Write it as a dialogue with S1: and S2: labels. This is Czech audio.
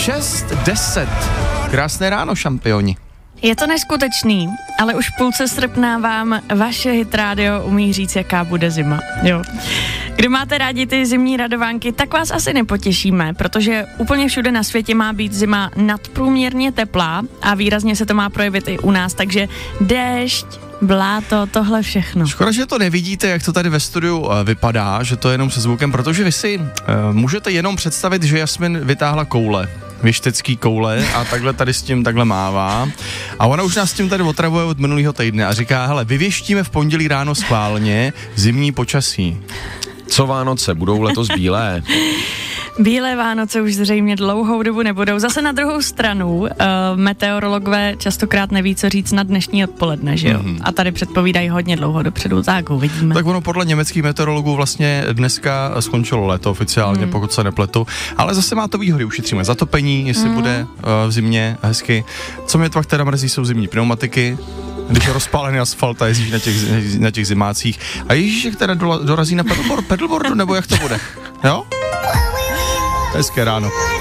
S1: 6:10. Krásné ráno, šampioni.
S2: Je to neskutečný, ale už v půlce srpna vám vaše Hit Radio umí říct, jaká bude zima. Jo. Kdo máte rádi ty zimní radovánky, tak vás asi nepotěšíme, protože úplně všude na světě má být zima nadprůměrně teplá a výrazně se to má projevit i u nás, takže déšť, bláto, tohle všechno.
S1: Škoda, že to nevidíte, jak to tady ve studiu vypadá, že to je jenom se zvukem, protože vy si můžete jenom představit, že Jasmin vytáhla koule. Věštecký koule a takhle tady s tím takhle mává. A ona už nás s tím tady otravuje od minulého týdne a říká, hele, vyvěštíme v pondělí ráno schválně zimní počasí.
S3: Co Vánoce, budou letos bílé?
S2: Bílé Vánoce už zřejmě dlouhou dobu nebudou. Zase na druhou stranu meteorologové častokrát neví, co říct na dnešní odpoledne, že jo? A tady předpovídají hodně dlouho dopředu, tak uvidíme.
S1: Tak ono podle německých meteorologů vlastně dneska skončilo léto oficiálně, pokud se nepletu, ale zase má to výhody, ušetříme zatopení, jestli bude v zimě hezky. Co mě pak teda mrzí, jsou zimní pneumatiky, když je rozpálený asfalt a jezdíš na těch zimácích. A Ježíšek teda dorazí na pedalboardu, nebo jak to bude? Jo? Hezké ráno.